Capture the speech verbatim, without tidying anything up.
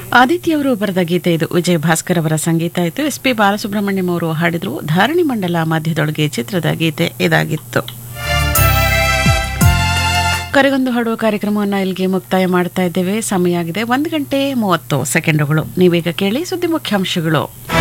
ಆದಿತ್ಯವರು ಬರೆದ ಗೀತೆ ಇದು. ವಿಜಯ ಭಾಸ್ಕರ್ ಅವರ ಸಂಗೀತ ಇತ್ತು. ಎಸ್ ಪಿ ಬಾಲಸುಬ್ರಹ್ಮಣ್ಯಂ ಅವರು ಹಾಡಿದ್ರು. ಧಾರಣಿ ಮಂಡಲ ಮಧ್ಯದೊಳಗೆ ಚಿತ್ರದ ಗೀತೆ ಇದಾಗಿತ್ತು. ಕರೆಗೊಂದು ಹಾಡುವ ಕಾರ್ಯಕ್ರಮವನ್ನು ಇಲ್ಲಿಗೆ ಮುಕ್ತಾಯ ಮಾಡ್ತಾ ಇದ್ದೇವೆ. ಸಮಯ ಆಗಿದೆ ಒಂದು ಗಂಟೆ ಮೂವತ್ತು ಸೆಕೆಂಡುಗಳು. ನೀವೀಗ ಕೇಳಿ ಸುದ್ದಿ ಮುಖ್ಯಾಂಶಗಳು.